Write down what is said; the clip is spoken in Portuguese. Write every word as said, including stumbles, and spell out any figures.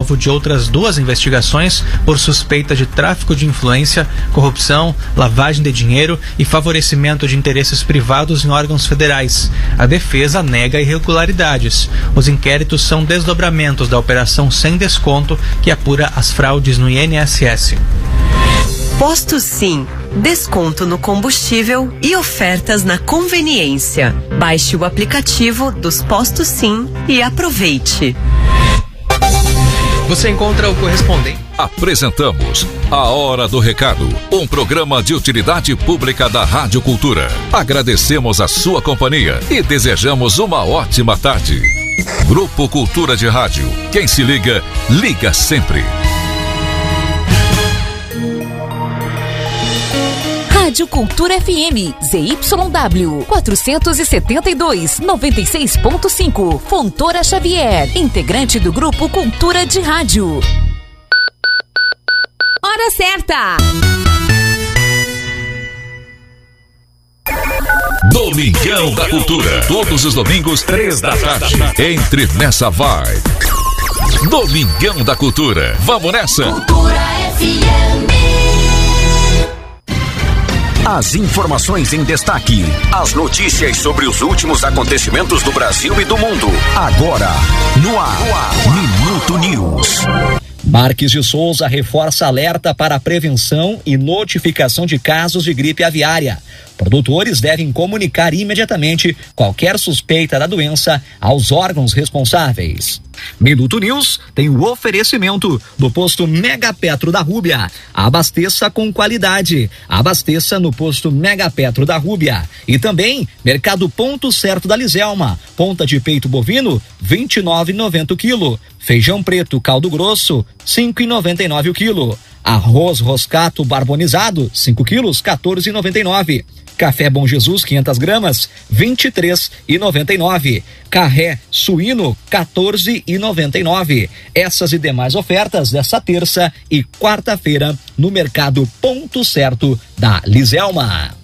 alvo de outras duas investigações por suspeita de tráfico de influência, corrupção, lavagem de dinheiro e favorecimento de interesses privados em órgãos federais. A defesa nega irregularidades. Os inquéritos são desdobramentos da Operação Sem Desconto, que apura as fraudes no I N S S. Posto Sim, desconto no combustível e ofertas na conveniência. Baixe o aplicativo dos Postos Sim e aproveite. Você encontra o correspondente. Apresentamos A Hora do Recado, um programa de utilidade pública da Rádio Cultura. Agradecemos a sua companhia e desejamos uma ótima tarde. Grupo Cultura de Rádio. Quem se liga, liga sempre. Rádio Cultura F M, Z Y W, quatrocentos e setenta e dois, noventa e seis ponto cinco, Fontoura Xavier, integrante do Grupo Cultura de Rádio. Hora certa! Domingão da Cultura. Todos os domingos, três da tarde. Entre nessa vibe. Domingão da Cultura. Vamos nessa? Cultura F M. As informações em destaque, as notícias sobre os últimos acontecimentos do Brasil e do mundo. Agora, no ar, no ar. Minuto News. Marques de Souza reforça alerta para a prevenção e notificação de casos de gripe aviária. Produtores devem comunicar imediatamente qualquer suspeita da doença aos órgãos responsáveis. Minuto News tem o oferecimento do posto Mega Petro da Rúbia. Abasteça com qualidade. Abasteça no posto Mega Petro da Rúbia. E também Mercado Ponto Certo da Liselma. Ponta de peito bovino, vinte e nove reais e noventa centavos o quilo. Feijão preto caldo grosso, cinco reais e noventa e nove centavos o quilo. Arroz roscato barbonizado, cinco quilos, quatorze reais e noventa e nove centavos. Café Bom Jesus, quinhentas gramas, vinte e três reais e noventa e nove centavos. Carré suíno, quatorze reais e noventa e nove centavos. Essas e demais ofertas dessa terça e quarta-feira no Mercado Ponto Certo da Liselma.